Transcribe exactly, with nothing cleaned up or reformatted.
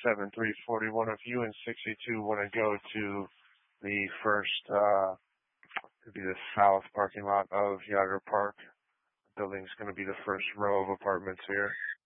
seven three four one. If you and sixty-two want to go to the first, uh, it'd be the south parking lot of Yager Park. The building's going to be the first row of apartments here.